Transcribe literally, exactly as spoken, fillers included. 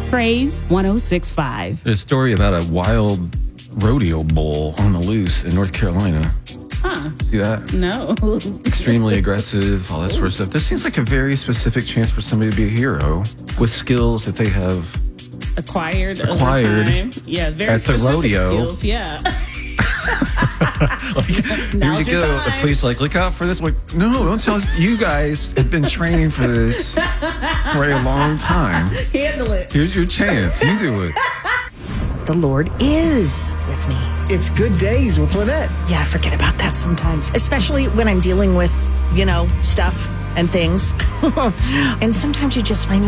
Praise one oh six point five. There's a story about a wild rodeo bull on the loose in North Carolina. Huh. See that? No. Extremely aggressive, all that sort of stuff. This seems like a very specific chance for somebody to be a hero with skills that they have Acquired, acquired over time. Yeah, very at the specific rodeo. skills. Yeah. Like, here Now's you your go. The time. police like, look out for this. I'm like, no, don't tell us. You guys have been training for this for a long time. Handle it. Here's your chance. You do it. The Lord is with me. It's Good Days with Lynette. Yeah, I forget about that sometimes, especially when I'm dealing with, you know, stuff and things. And sometimes you just find